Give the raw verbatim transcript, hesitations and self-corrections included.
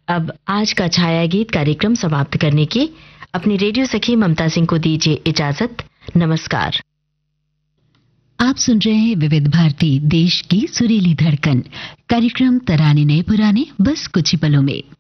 अब आज का छाया गीत कार्यक्रम समाप्त करने की अपनी रेडियो सखी ममता सिंह को दीजिए इजाजत। नमस्कार। आप सुन रहे हैं विविध भारती, देश की सुरीली धड़कन। कार्यक्रम तराने नए पुराने, बस कुछ ही पलों में।